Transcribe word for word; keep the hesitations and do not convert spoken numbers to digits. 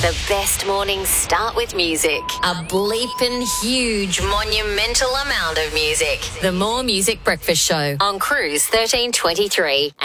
The best mornings start with music. A bleeping huge, monumental amount of music. The More Music Breakfast Show on Cruise thirteen twenty-three.